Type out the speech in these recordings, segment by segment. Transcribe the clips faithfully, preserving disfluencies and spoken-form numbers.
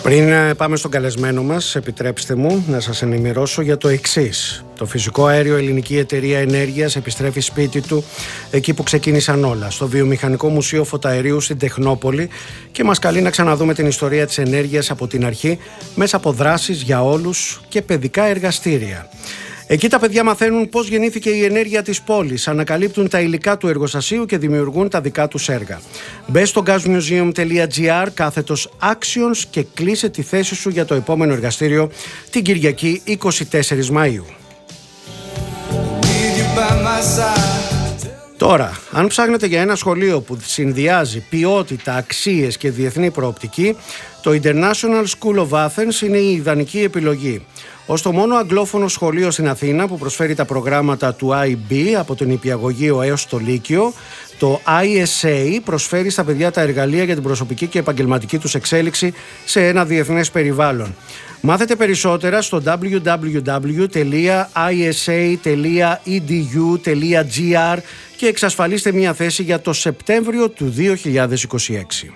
Πριν πάμε στον καλεσμένο μας, επιτρέψτε μου να σας ενημερώσω για το εξής. Το φυσικό αέριο Ελληνική Εταιρεία Ενέργειας επιστρέφει σπίτι του εκεί που ξεκίνησαν όλα, στο Βιομηχανικό Μουσείο Φωταερίου στην Τεχνόπολη, και μας καλεί να ξαναδούμε την ιστορία της ενέργειας από την αρχή μέσα από δράσεις για όλους και παιδικά εργαστήρια. Εκεί τα παιδιά μαθαίνουν πώς γεννήθηκε η ενέργεια της πόλης, ανακαλύπτουν τα υλικά του εργοστασίου και δημιουργούν τα δικά τους έργα. Μπες στο gasmuseum τελεία gr κάθετος actions και κλείσε τη θέση σου για το επόμενο εργαστήριο την Κυριακή είκοσι τέσσερις Μαΐου. Τώρα, αν ψάχνετε για ένα σχολείο που συνδυάζει ποιότητα, αξίες και διεθνή προοπτική, το International School of Athens είναι η ιδανική επιλογή. Ως το μόνο αγγλόφωνο σχολείο στην Αθήνα που προσφέρει τα προγράμματα του άι μπι από το νηπιαγωγείο έως το λύκειο, το άι ες έι προσφέρει στα παιδιά τα εργαλεία για την προσωπική και επαγγελματική τους εξέλιξη σε ένα διεθνές περιβάλλον. Μάθετε περισσότερα στο double-u double-u double-u τελεία άι ες έι τελεία ι ντι γιου τελεία τζι αρ και εξασφαλίστε μια θέση για το Σεπτέμβριο του δύο χιλιάδες είκοσι έξι.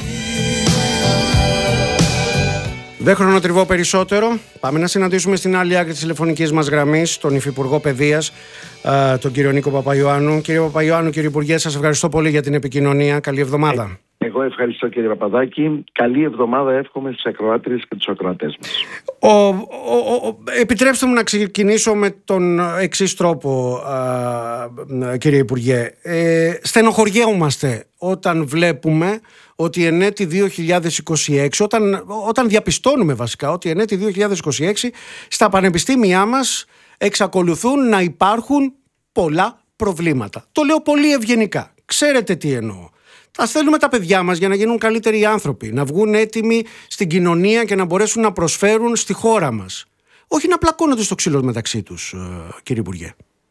Δεν χρονοτριβώ περισσότερο. Πάμε να συναντήσουμε στην άλλη άκρη της τηλεφωνικής μας γραμμής τον Υφυπουργό Παιδείας, τον κύριο Νίκο Παπαϊωάννου. Κύριε Παπαϊωάννου, κύριε Υπουργέ, σας ευχαριστώ πολύ για την επικοινωνία. Καλή εβδομάδα. Εγώ ευχαριστώ, κύριε Παπαδάκη. Καλή εβδομάδα εύχομαι στις ακροάτριες και τους ακροατές μας. Ο, ο, ο, επιτρέψτε μου να ξεκινήσω με τον εξής τρόπο, α, κύριε Υπουργέ. Ε, στενοχωριόμαστε όταν βλέπουμε ότι εν έτη δύο χιλιάδες είκοσι έξι, όταν, όταν διαπιστώνουμε βασικά ότι εν έτη δύο χιλιάδες είκοσι έξι στα πανεπιστήμια μας εξακολουθούν να υπάρχουν πολλά προβλήματα. Το λέω πολύ ευγενικά. Ξέρετε τι εννοώ. Θα στέλνουμε τα παιδιά μας για να γίνουν καλύτεροι άνθρωποι, να βγουν έτοιμοι στην κοινωνία και να μπορέσουν να προσφέρουν στη χώρα μας. Όχι να πλακώνονται στο ξύλο μεταξύ τους, κύριε Υπουργέ.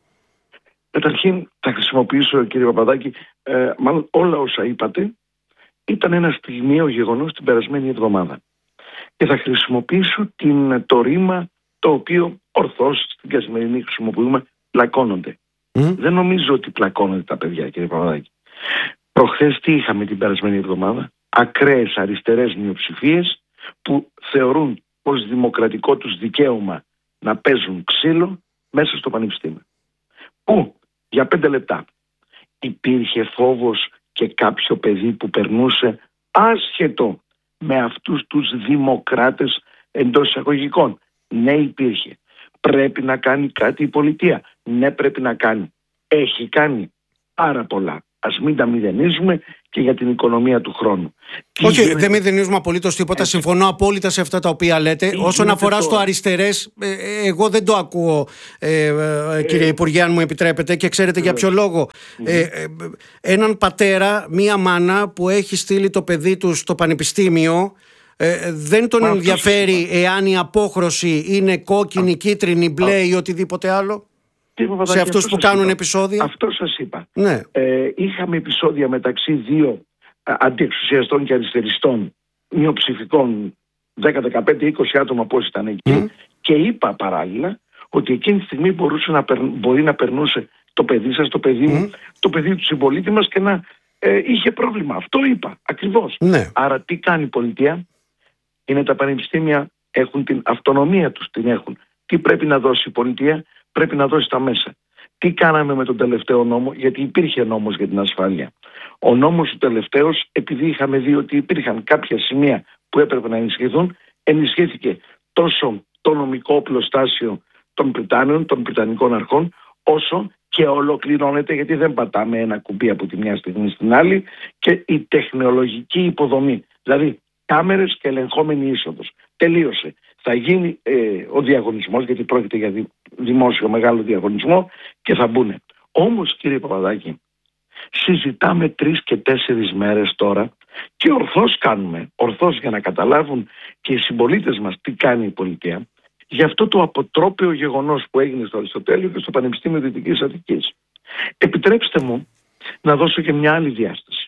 Καταρχήν θα χρησιμοποιήσω, κύριε Παπαδάκη, ε, μάλλον όλα όσα είπατε ήταν ένα στιγμιαίο γεγονός την περασμένη εβδομάδα. Και θα χρησιμοποιήσω την, το ρήμα το οποίο ορθώς στην καθημερινή χρησιμοποιούμε, πλακώνονται. Mm. Δεν νομίζω ότι πλακώνονται τα παιδιά, κύριε Παπαδάκη. Προχθές τι είχαμε την περασμένη εβδομάδα? Ακραίες αριστερές μειοψηφίες που θεωρούν πως δημοκρατικό τους δικαίωμα να παίζουν ξύλο μέσα στο πανεπιστήμιο. Που για πέντε λεπτά υπήρχε φόβος και κάποιο παιδί που περνούσε άσχετο με αυτούς τους δημοκράτες εντός εισαγωγικών? Ναι, υπήρχε. Πρέπει να κάνει κάτι η πολιτεία? Ναι, πρέπει να κάνει. Έχει κάνει πάρα πολλά. Ας μην τα μηδενίζουμε και για την οικονομία του χρόνου. Όχι, γίνεται... δεν μηδενίζουμε απολύτως τίποτα. Έτσι. Συμφωνώ απόλυτα σε αυτά τα οποία λέτε. Τι Όσον αφορά στο αριστερές, ε, εγώ δεν το ακούω, ε, ε, κύριε ε, Υπουργέ, αν μου επιτρέπετε, και ξέρετε ε, για ποιο λόγο. Ε, ε, έναν πατέρα, μία μάνα που έχει στείλει το παιδί του στο πανεπιστήμιο, ε, δεν τον Μα ενδιαφέρει εάν η απόχρωση είναι κόκκινη, κίτρινη, μπλε ή οτιδήποτε άλλο. Σε αυτούς που κάνουν είπα. επεισόδια. Αυτό σας είπα. Ναι. Ε, είχαμε επεισόδια μεταξύ δύο αντιεξουσιαστών και αριστεριστών μειοψηφικών, δέκα, δεκαπέντε, είκοσι άτομα πώς ήταν εκεί, mm. και είπα παράλληλα ότι εκείνη τη στιγμή μπορούσε να περ, μπορεί να περνούσε το παιδί σας, το παιδί μου, mm. το παιδί του συμπολίτη μας και να ε, είχε πρόβλημα. Αυτό είπα ακριβώς. Ναι. Άρα τι κάνει η πολιτεία? Είναι τα πανεπιστήμια, έχουν την αυτονομία τους, την έχουν. Τι πρέπει να δώσει η πολιτεία? Πρέπει να δώσει τα μέσα. Τι κάναμε με τον τελευταίο νόμο? Γιατί υπήρχε νόμος για την ασφάλεια. Ο νόμος του τελευταίος, επειδή είχαμε δει ότι υπήρχαν κάποια σημεία που έπρεπε να ενισχυθούν, ενισχύθηκε τόσο το νομικό οπλοστάσιο των Βρυτάνιων, των Βρυτανικών αρχών, όσο και ολοκληρώνεται, γιατί δεν πατάμε ένα κουμπί από τη μια στιγμή στην άλλη, και η τεχνολογική υποδομή. Δηλαδή κάμερες και ελεγχόμενη είσοδος. Τελείωσε. Θα γίνει ε, ο διαγωνισμός, γιατί πρόκειται για δη, δημόσιο μεγάλο διαγωνισμό, και θα μπουν. Όμως, κύριε Παπαδάκη, συζητάμε τρεις και τέσσερις μέρες τώρα και ορθώς κάνουμε, ορθώς για να καταλάβουν και οι συμπολίτες μας τι κάνει η πολιτεία, για αυτό το αποτρόπαιο γεγονός που έγινε στο Αριστοτέλειο και στο Πανεπιστήμιο Δυτικής Αττικής. Επιτρέψτε μου να δώσω και μια άλλη διάσταση.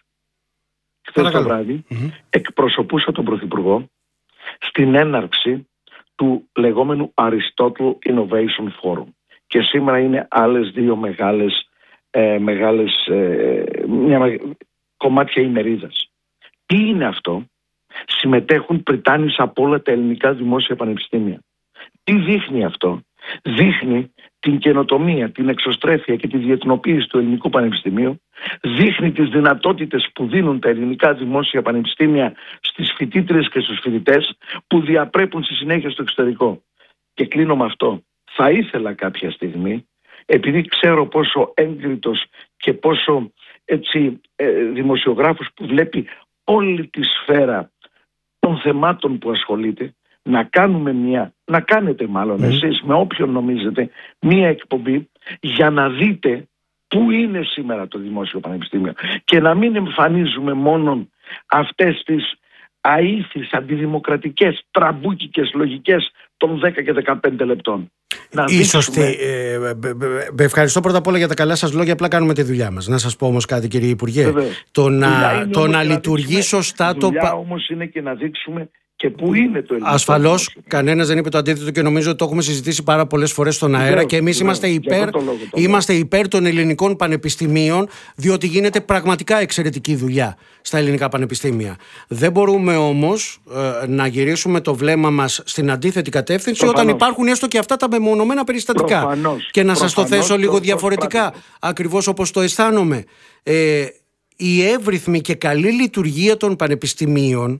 Χθες το βράδυ mm-hmm. εκπροσωπούσα τον Πρωθυπουργό στην έναρξη του λεγόμενου Aristotle Innovation Forum. Και σήμερα είναι άλλες δύο μεγάλες, ε, μεγάλες ε, μια, κομμάτια ημερίδας. Τι είναι αυτό? συμμετέχουν πριτάνης από όλα τα ελληνικά δημόσια πανεπιστήμια. Τι δείχνει αυτό? Δείχνει την καινοτομία, την εξωστρέφεια και τη διεθνοποίηση του ελληνικού πανεπιστημίου, δείχνει τις δυνατότητες που δίνουν τα ελληνικά δημόσια πανεπιστήμια στις φοιτήτριες και στους φοιτητές που διαπρέπουν στη συνέχεια στο εξωτερικό. Και κλείνω με αυτό. Θα ήθελα κάποια στιγμή, επειδή ξέρω πόσο έγκριτος και πόσο έτσι, ε, δημοσιογράφος που βλέπει όλη τη σφαίρα των θεμάτων που ασχολείται, να κάνουμε μια, να κάνετε μάλλον mm. εσείς με όποιον νομίζετε μια εκπομπή για να δείτε πού είναι σήμερα το Δημόσιο Πανεπιστήμιο και να μην εμφανίζουμε μόνο αυτές τις αήθεις, αντιδημοκρατικές, τραμπούκικες λογικές των δέκα και δεκαπέντε λεπτών. Ίσως δείξουμε... ε, ε, ε, ευχαριστώ πρώτα απ' όλα για τα καλά σας λόγια, απλά κάνουμε τη δουλειά μας. Να σας πω όμως κάτι, κύριε Υπουργέ. Βέβαια. Το να, το να λειτουργεί σωστά το... δουλειά όμως είναι και να δείξουμε και πού είναι το ελληνικό. Ασφαλώς, κανένας δεν είπε το αντίθετο και νομίζω ότι το έχουμε συζητήσει πάρα πολλές φορές στον αέρα. Βεβαίως, και εμείς είμαστε υπέρ, το λόγο, το είμαστε υπέρ των ελληνικών πανεπιστημίων, διότι γίνεται πραγματικά εξαιρετική δουλειά στα ελληνικά πανεπιστήμια. Δεν μπορούμε όμως ε, να γυρίσουμε το βλέμμα μας στην αντίθετη κατεύθυνση προφανώς. Όταν υπάρχουν έστω και αυτά τα μεμονωμένα περιστατικά. Προφανώς. Και να προφανώς, σας το θέσω λίγο διαφορετικά, ακριβώς όπως το αισθάνομαι. Ε, η εύρυθμη και καλή λειτουργία των πανεπιστημίων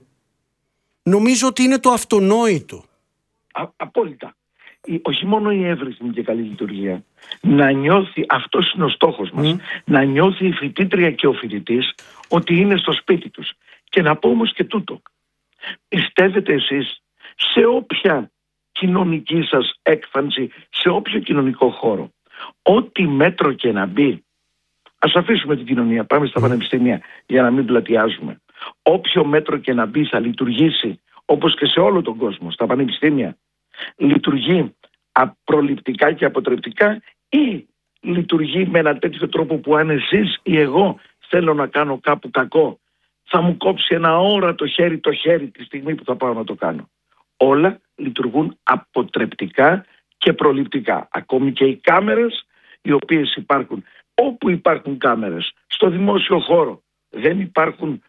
νομίζω ότι είναι το αυτονόητο. Α, απόλυτα. Η, όχι μόνο η εύρυθμη και καλή λειτουργία. Να νιώθει, αυτός είναι ο στόχος μας, mm. να νιώθει η φοιτήτρια και ο φοιτητής ότι είναι στο σπίτι τους. Και να πω όμως και τούτο. Πιστεύετε εσείς σε όποια κοινωνική σας έκφανση, σε όποιο κοινωνικό χώρο, ό,τι μέτρο και να μπει, ας αφήσουμε την κοινωνία, πάμε στα mm. πανεπιστήμια για να μην πλατιάζουμε. Όποιο μέτρο και να μπει θα λειτουργήσει, όπως και σε όλο τον κόσμο, στα πανεπιστήμια, λειτουργεί προληπτικά και αποτρεπτικά ή λειτουργεί με ένα τέτοιο τρόπο που αν εσείς ή εγώ θέλω να κάνω κάπου κακό, θα μου κόψει ένα όρατο χέρι το χέρι τη στιγμή που θα πάω να το κάνω. Όλα λειτουργούν αποτρεπτικά και προληπτικά. Ακόμη και οι κάμερες οι οποίες υπάρχουν. Όπου υπάρχουν κάμερες, στο δημόσιο χώρο, δεν υπάρχουν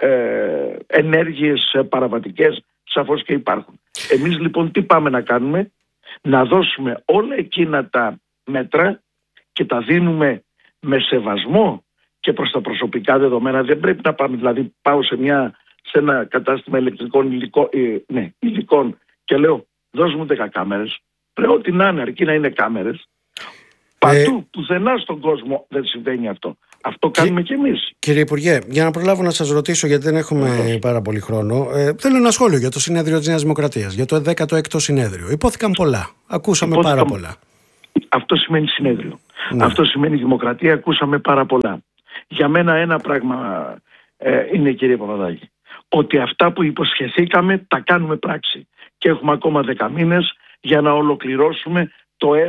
Ε, ενέργειες παραβατικές, σαφώς και υπάρχουν. Εμείς λοιπόν τι πάμε να κάνουμε? Να δώσουμε όλα εκείνα τα μέτρα και τα δίνουμε με σεβασμό και προς τα προσωπικά δεδομένα. Δεν πρέπει να πάμε, δηλαδή πάω σε, μια, σε ένα κατάστημα ηλεκτρικών υλικό, ε, ναι, υλικών και λέω δώσ' μου δέκα κάμερες. Πρέπει ό,τι να είναι, αρκεί να είναι κάμερες. Παντού, ε... πουθενά στον κόσμο δεν συμβαίνει αυτό. Αυτό κάνουμε κι εμείς. Κύριε Υπουργέ, για να προλάβω να σας ρωτήσω, γιατί δεν έχουμε Βεβαίως. πάρα πολύ χρόνο, ε, θέλω ένα σχόλιο για το συνέδριο της Νέας Δημοκρατίας, για το δέκατο έκτο συνέδριο. Υπόθηκαν πολλά. Ακούσαμε Υπόθηκαν... πάρα πολλά. Αυτό σημαίνει συνέδριο. Ναι. Αυτό σημαίνει δημοκρατία. Ακούσαμε πάρα πολλά. Για μένα ένα πράγμα ε, είναι, κύριε Παπαδάκη, ότι αυτά που υποσχεθήκαμε τα κάνουμε πράξη. Και έχουμε ακόμα δέκα μήνες για να ολοκληρώσουμε το